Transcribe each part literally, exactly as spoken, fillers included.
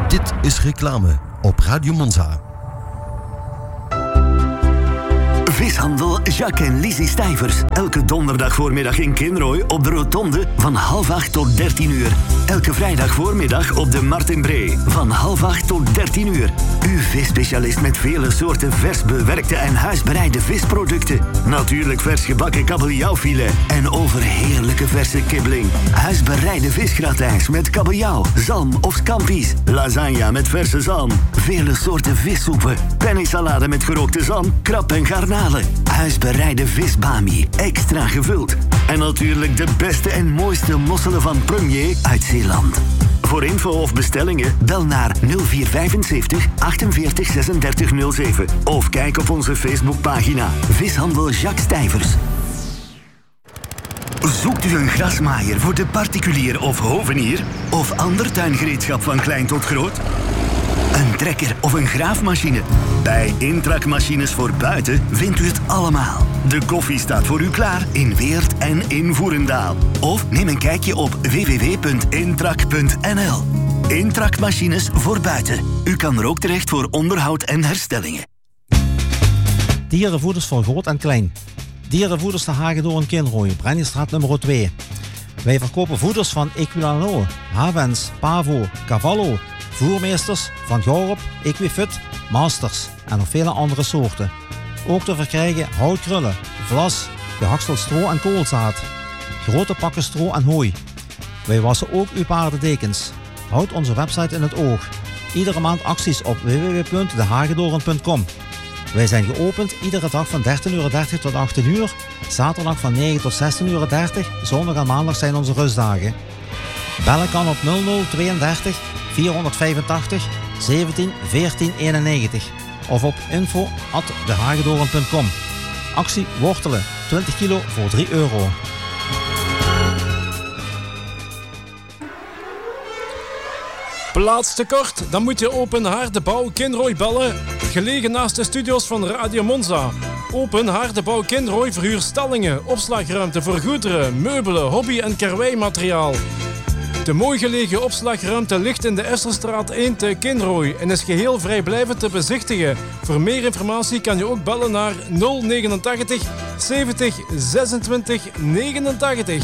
Dit is reclame op Radio Monza. Vishandel Jacques en Lizzie Stijvers. Elke donderdag voormiddag in Kinrooi op de rotonde van half acht tot dertien uur. Elke vrijdag voormiddag op de Martinbree van half acht tot dertien uur. Uw visspecialist met vele soorten vers bewerkte en huisbereide visproducten. Natuurlijk vers gebakken kabeljauwfilet en overheerlijke verse kibbeling. Huisbereide visgratijns met kabeljauw, zalm of scampi's. Lasagne met verse zalm. Vele soorten vissoepen. Pennysalade met gerookte zalm, krab en garnalen. Huisbereide visbami, extra gevuld. En natuurlijk de beste en mooiste mosselen van Premier uit Zeeland. Voor info of bestellingen bel naar nul vier vijfenzeventig achtenveertig zesendertig nul zeven of kijk op onze Facebookpagina Vishandel Jacques Stijvers. Zoekt u een grasmaaier voor de particulier of hovenier? Of ander tuingereedschap van klein tot groot? Een trekker of een graafmachine? Bij Intrac Machines voor Buiten vindt u het allemaal. De koffie staat voor u klaar in Weert en in Voerendaal. Of neem een kijkje op w w w punt intrac punt n l. Intrac Machines voor Buiten. U kan er ook terecht voor onderhoud en herstellingen. Dierenvoeders voor groot en klein. Dierenvoeders de Hagedorn Kinrooi, Brenniestraat nummer twee. Wij verkopen voeders van Equilano, Havens, Pavo, Cavallo, Voermeesters, Van Gorp, Equifit, Masters en nog vele andere soorten. Ook te verkrijgen houtkrullen, vlas, gehakteld stro en koolzaad. Grote pakken stro en hooi. Wij wassen ook uw paardendekens. Houd onze website in het oog. Iedere maand acties op w w w punt de hagedorn punt com. Wij zijn geopend iedere dag van dertien uur dertig tot achttien uur. Zaterdag van negen tot zestien uur dertig. Zondag en maandag zijn onze rustdagen. Bellen kan op nul nul tweeëndertig vierhonderdvijfentachtig zeventien veertien eenennegentig of op info at de hagedorn punt com. Actie wortelen, twintig kilo voor drie euro. Plaats tekort? Dan moet je Open Haardebouw Kinrooi bellen. Gelegen naast de studio's van Radio Monza. Open Haardebouw Kinrooi verhuurt stallingen, opslagruimte voor goederen, meubelen, hobby- en karweimateriaal. De mooi gelegen opslagruimte ligt in de Esserstraat één te Kinrooi en is geheel vrijblijvend te bezichtigen. Voor meer informatie kan je ook bellen naar nul negenentachtig zeventig zesentwintig negenentachtig.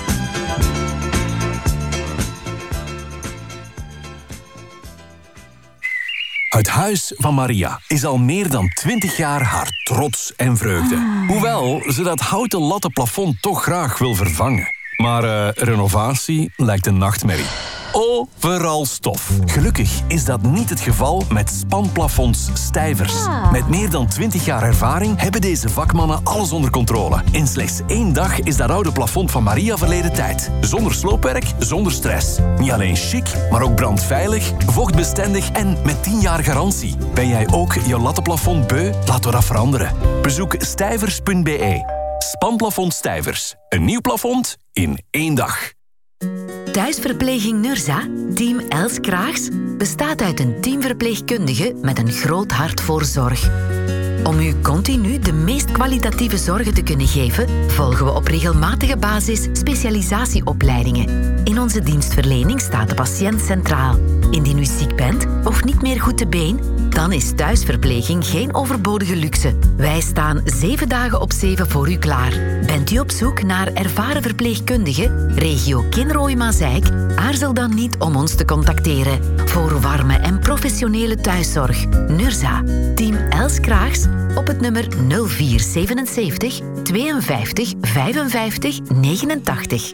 Het Huis van Maria is al meer dan twintig jaar haar trots en vreugde. Hoewel ze dat houten latten plafond toch graag wil vervangen. Maar uh, renovatie lijkt een nachtmerrie. Overal stof. Gelukkig is dat niet het geval met Spanplafonds Stijvers. Met meer dan twintig jaar ervaring hebben deze vakmannen alles onder controle. In slechts één dag is dat oude plafond van Maria verleden tijd. Zonder sloopwerk, zonder stress. Niet alleen chic, maar ook brandveilig, vochtbestendig en met tien jaar garantie. Ben jij ook je lattenplafond beu? Laten we dat veranderen. Bezoek stijvers punt b e. Spanplafond Stijvers. Een nieuw plafond in één dag. Thuisverpleging Nurza, team Els Kraags, bestaat uit een teamverpleegkundige met een groot hart voor zorg. Om u continu de meest kwalitatieve zorgen te kunnen geven, volgen we op regelmatige basis specialisatieopleidingen. In onze dienstverlening staat de patiënt centraal. Indien u ziek bent of niet meer goed te been, dan is thuisverpleging geen overbodige luxe. Wij staan zeven dagen op zeven voor u klaar. Bent u op zoek naar ervaren verpleegkundigen, regio Kinrooi-Mazeik? Aarzel dan niet om ons te contacteren. Voor warme en professionele thuiszorg. Nurza, team Els Kraags, op het nummer nul vier zevenenzeventig tweeënvijftig vijfenvijftig negenentachtig.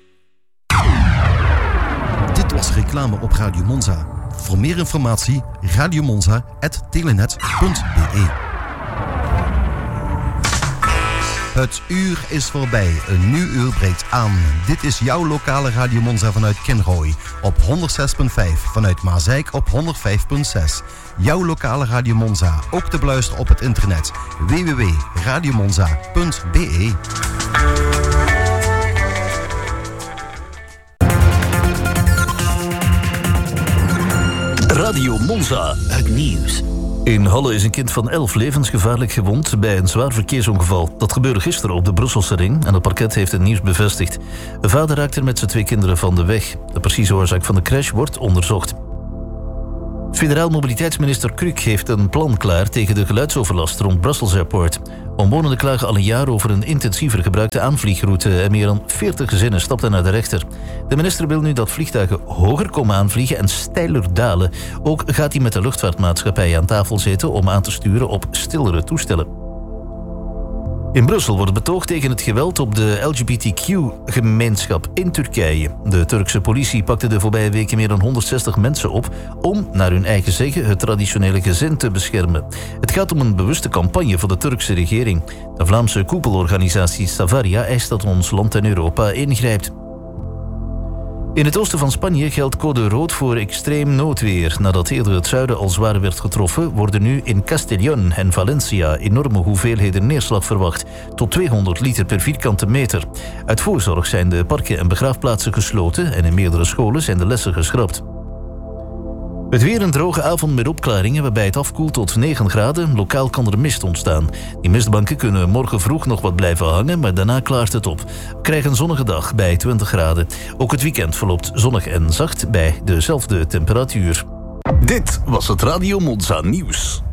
Dit was reclame op Radio Monza. Voor meer informatie radiomonza punt telenet punt b e. Het uur is voorbij. Een nieuw uur breekt aan. Dit is jouw lokale Radio Monza vanuit Kinrooi. Op honderdzes komma vijf. Vanuit Mazeik op honderdvijf komma zes. Jouw lokale Radio Monza. Ook te beluisteren op het internet. w w w punt radiomonza punt b e. Radio Monza. Het nieuws. In Halle is een kind van elf levensgevaarlijk gewond bij een zwaar verkeersongeval. Dat gebeurde gisteren op de Brusselse ring en het parket heeft het nieuws bevestigd. De vader raakte er met zijn twee kinderen van de weg. De precieze oorzaak van de crash wordt onderzocht. Federaal mobiliteitsminister Kruk heeft een plan klaar tegen de geluidsoverlast rond Brussels Airport. Omwonenden klagen al een jaar over een intensiever gebruikte aanvliegroute en meer dan veertig gezinnen stapten naar de rechter. De minister wil nu dat vliegtuigen hoger komen aanvliegen en steiler dalen. Ook gaat hij met de luchtvaartmaatschappij aan tafel zitten om aan te sturen op stillere toestellen. In Brussel wordt betoogd tegen het geweld op de L G B T Q-gemeenschap in Turkije. De Turkse politie pakte de voorbije weken meer dan honderdzestig mensen op om, naar hun eigen zeggen, het traditionele gezin te beschermen. Het gaat om een bewuste campagne van de Turkse regering. De Vlaamse koepelorganisatie Savaria eist dat ons land en Europa ingrijpt. In het oosten van Spanje geldt code rood voor extreem noodweer. Nadat eerder het zuiden al zwaar werd getroffen, worden nu in Castellón en Valencia enorme hoeveelheden neerslag verwacht. Tot tweehonderd liter per vierkante meter. Uit voorzorg zijn de parken en begraafplaatsen gesloten en in meerdere scholen zijn de lessen geschrapt. Het weer een droge avond met opklaringen waarbij het afkoelt tot negen graden. Lokaal kan er mist ontstaan. Die mistbanken kunnen morgen vroeg nog wat blijven hangen, maar daarna klaart het op. We krijgen een zonnige dag bij twintig graden. Ook het weekend verloopt zonnig en zacht bij dezelfde temperatuur. Dit was het Radio Monza nieuws.